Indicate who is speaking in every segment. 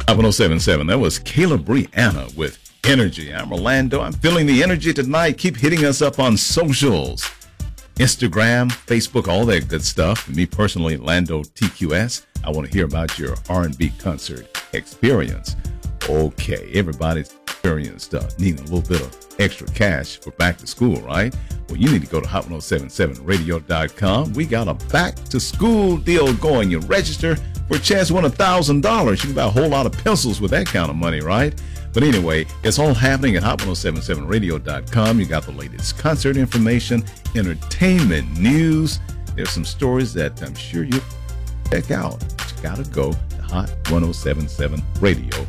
Speaker 1: 1077. That was Kayla Brianna with Energy. I'm Orlando. I'm feeling the energy tonight. Keep hitting us up on socials. Instagram, Facebook, all that good stuff. Me personally, Lando TQS. I want to hear about your R&B concert experience. Okay, everybody's experienced needing a little bit of extra cash for back to school, right? Well, you need to go to hot1077radio.com. We got a back to school deal going. You register for a chance to win $1,000. You can buy a whole lot of pencils with that kind of money, right? But anyway, it's all happening at hot1077radio.com. You got the latest concert information, entertainment news. There's some stories that I'm sure you'll check out. But you got to go to Hot 1077 Radio.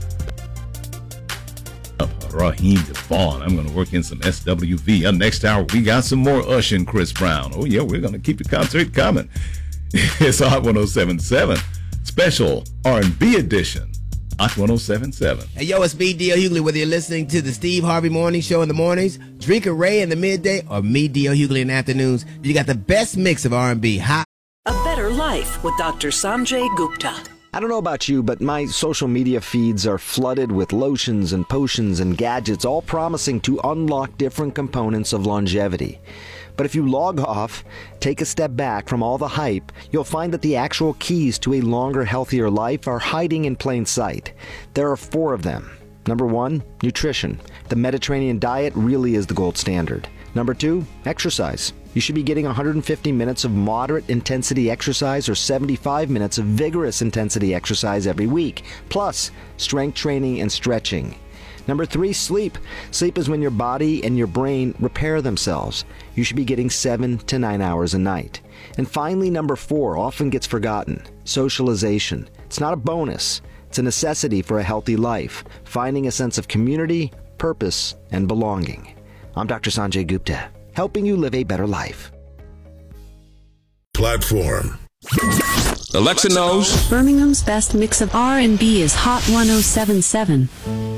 Speaker 1: Raheem DeVaughn. I'm going to work in some SWV. Next hour, we got some more Usher and Chris Brown. Oh, yeah, we're going to keep the concert coming. It's Hot 1077 special R&B edition. Hot 1077.
Speaker 2: Hey, yo, it's me, D.L. Hughley. Whether you're listening to the Steve Harvey Morning Show in the mornings, Drink and Ray in the midday, or me, D.L. Hughley in the afternoons, you got the best mix of R&B. Hot.
Speaker 3: A Better Life with Dr. Sanjay Gupta.
Speaker 4: I don't know about you, but my social media feeds are flooded with lotions and potions and gadgets, all promising to unlock different components of longevity. But if you log off, take a step back from all the hype, you'll find that the actual keys to a longer, healthier life are hiding in plain sight. There are 4 of them. Number 1, nutrition. The Mediterranean diet really is the gold standard. Number 2, exercise. You should be getting 150 minutes of moderate intensity exercise or 75 minutes of vigorous intensity exercise every week, plus strength training and stretching. Number 3, sleep. Sleep is when your body and your brain repair themselves. You should be getting 7 to 9 hours a night. And finally, number 4 often gets forgotten. Socialization. It's not a bonus. It's a necessity for a healthy life, finding a sense of community, purpose, and belonging. I'm Dr. Sanjay Gupta, helping you live a better life.
Speaker 5: Platform.
Speaker 6: Alexa knows.
Speaker 7: Birmingham's best mix of R&B is Hot 1077.